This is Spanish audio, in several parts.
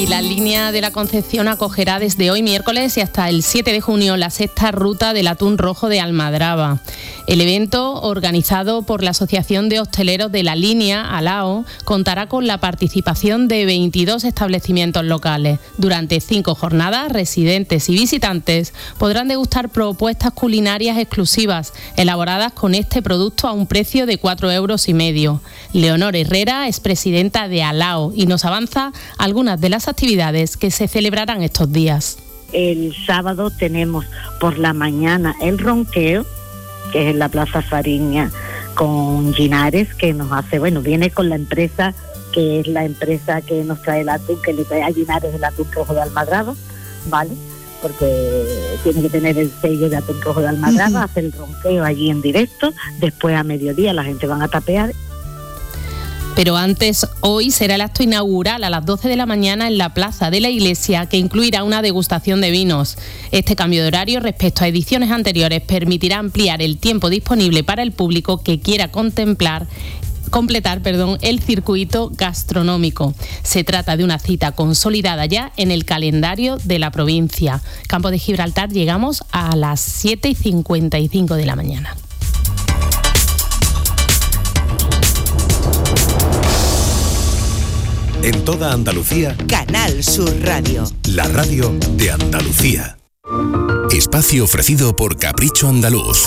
Y la línea de la Concepción acogerá desde hoy miércoles y hasta el 7 de junio la sexta ruta del atún rojo de Almadraba. El evento, organizado por la Asociación de Hosteleros de la Línea, ALAO, contará con la participación de 22 establecimientos locales. Durante 5 jornadas, residentes y visitantes podrán degustar propuestas culinarias exclusivas elaboradas con este producto a un precio de 4,5 €. Leonor Herrera es presidenta de ALAO y nos avanza algunas de las actividades que se celebrarán estos días. El sábado tenemos por la mañana el ronqueo, que es en la Plaza Fariña con Ginares, que nos hace, viene con la empresa, que es la empresa que nos trae el atún, que le trae a Ginares el atún rojo de Almadraba, ¿vale? Porque tiene que tener el sello de atún rojo de Almadraba, hace el ronqueo allí en directo, después a mediodía la gente van a tapear. Pero antes, hoy será el acto inaugural a las 12 de la mañana en la Plaza de la Iglesia, que incluirá una degustación de vinos. Este cambio de horario respecto a ediciones anteriores permitirá ampliar el tiempo disponible para el público que quiera completar el circuito gastronómico. Se trata de una cita consolidada ya en el calendario de la provincia. Campo de Gibraltar, llegamos a las 7:55 de la mañana. En toda Andalucía, Canal Sur Radio. La radio de Andalucía. Espacio ofrecido por Capricho Andaluz.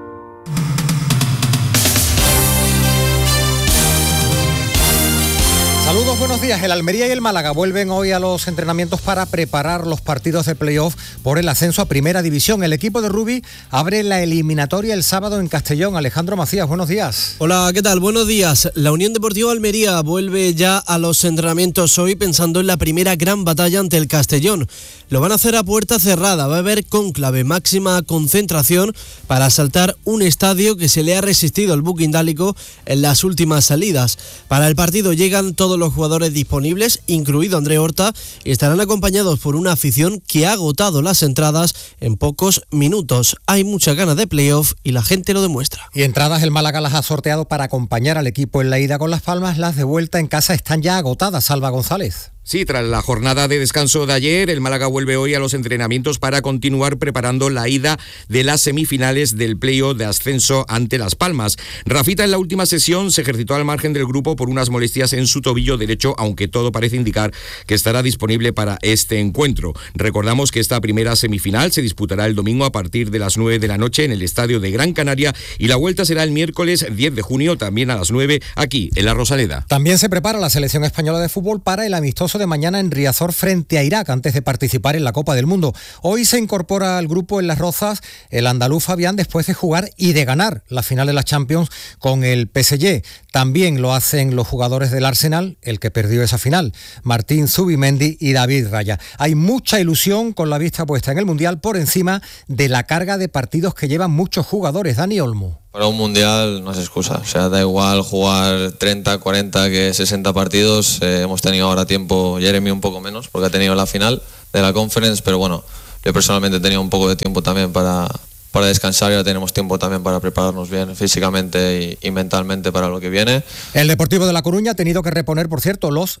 Saludos, buenos días. El Almería y el Málaga vuelven hoy a los entrenamientos para preparar los partidos de playoff por el ascenso a Primera División. El equipo de Rubi abre la eliminatoria el sábado en Castellón. Alejandro Macías, buenos días. Hola, ¿qué tal? Buenos días. La Unión Deportiva Almería vuelve ya a los entrenamientos hoy pensando en la primera gran batalla ante el Castellón. Lo van a hacer a puerta cerrada, va a haber cónclave, máxima concentración para asaltar un estadio que se le ha resistido al buque indálico en las últimas salidas. Para el partido llegan todos los jugadores disponibles, incluido André Horta, y estarán acompañados por una afición que ha agotado las entradas en pocos minutos. Hay muchas ganas de playoff y la gente lo demuestra. Y entradas el Málaga las ha sorteado para acompañar al equipo en la ida con Las Palmas. Las de vuelta en casa están ya agotadas. Salva González. Sí, tras la jornada de descanso de ayer, el Málaga vuelve hoy a los entrenamientos para continuar preparando la ida de las semifinales del playoff de ascenso ante Las Palmas. Rafita en la última sesión se ejercitó al margen del grupo por unas molestias en su tobillo derecho, aunque todo parece indicar que estará disponible para este encuentro. Recordamos que esta primera semifinal se disputará el domingo a partir de las 9 de la noche en el estadio de Gran Canaria y la vuelta será el miércoles 10 de junio, también a las 9, aquí en La Rosaleda. También se prepara la selección española de fútbol para el amistoso de mañana en Riazor frente a Irak antes de participar en la Copa del Mundo. Hoy se incorpora al grupo en Las Rozas el andaluz Fabián después de jugar y de ganar la final de la Champions con el PSG. También lo hacen los jugadores del Arsenal, el que perdió esa final, Martín Zubimendi y David Raya. Hay mucha ilusión con la vista puesta en el Mundial por encima de la carga de partidos que llevan muchos jugadores. Dani Olmo. Para un mundial no es excusa, o sea, da igual jugar 30, 40 que 60 partidos, hemos tenido ahora tiempo, Jeremy un poco menos, porque ha tenido la final de la Conference, pero bueno, yo personalmente he tenido un poco de tiempo también para descansar y ahora tenemos tiempo también para prepararnos bien físicamente y mentalmente para lo que viene. El Deportivo de La Coruña ha tenido que reponer, por cierto, los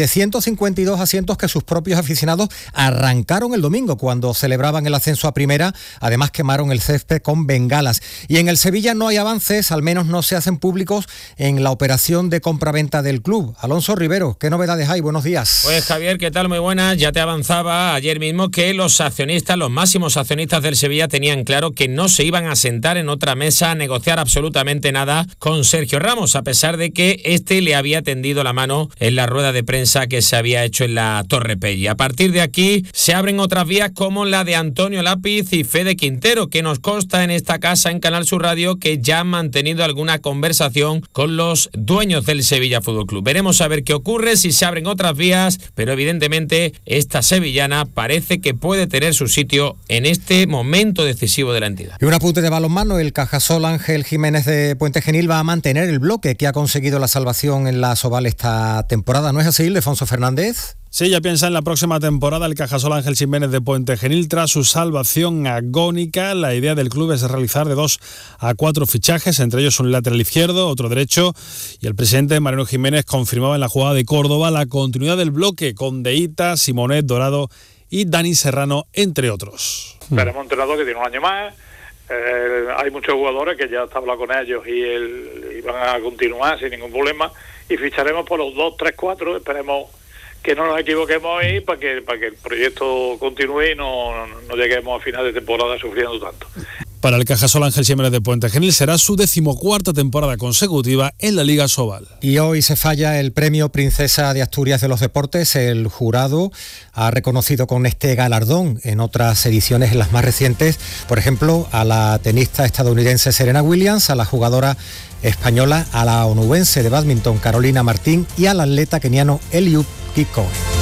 752 asientos que sus propios aficionados arrancaron el domingo cuando celebraban el ascenso a Primera. Además quemaron el césped con bengalas. Y en el Sevilla no hay avances, al menos no se hacen públicos en la operación de compraventa del club. Alonso Rivero, ¿qué novedades hay? Buenos días. Pues Javier, ¿qué tal? Muy buenas. Ya te avanzaba ayer mismo que los accionistas, los máximos accionistas del Sevilla tenían claro que no se iban a sentar en otra mesa a negociar absolutamente nada con Sergio Ramos, a pesar de que este le había tendido la mano en la rueda de prensa que se había hecho en la Torre Pelli. A partir de aquí se abren otras vías como la de Antonio Lápiz y Fede Quintero, que nos consta en esta casa en Canal Sur Radio que ya han mantenido alguna conversación con los dueños del Sevilla Fútbol Club. Veremos a ver qué ocurre, si se abren otras vías, pero evidentemente esta sevillana parece que puede tener su sitio en este momento decisivo de la entidad. Y un apunte de balonmano, el Cajasol Ángel Jiménez de Puente Genil va a mantener el bloque que ha conseguido la salvación en la Asobal esta temporada. ¿No es así, Ildefonso Fernández? Sí, ya piensa en la próxima temporada el Cajasol Ángel Jiménez de Puente Genil tras su salvación agónica. La idea del club es realizar de 2 a 4 fichajes, entre ellos un lateral izquierdo, otro derecho, y el presidente Mariano Jiménez confirmaba en la jugada de Córdoba la continuidad del bloque con Deita, Simonet, Dorado y Dani Serrano, entre otros. Tenemos un entrenador que tiene un año más, hay muchos jugadores que ya está hablado con ellos y van a continuar sin ningún problema, y ficharemos por los 2, 3, 4, esperemos que no nos equivoquemos ahí para que el proyecto continúe y no lleguemos a final de temporada sufriendo tanto. Para el Cajasol Ángel Jiménez de Puente Genil será su 14ª temporada consecutiva en la Liga Sobal. Y hoy se falla el premio Princesa de Asturias de los Deportes. El jurado ha reconocido con este galardón en otras ediciones, en las más recientes, por ejemplo, a la tenista estadounidense Serena Williams, a la jugadora española, a la onubense de bádminton Carolina Martín y al atleta keniano Eliud Kipchoge.